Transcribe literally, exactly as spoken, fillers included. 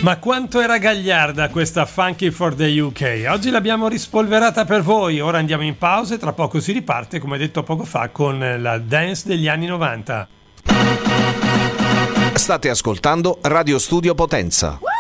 Ma quanto era gagliarda questa Funky for the U K. Oggi l'abbiamo rispolverata per voi. Ora andiamo in pausa e tra poco si riparte, come detto poco fa, con la dance degli anni novanta. State ascoltando Radio Studio Potenza.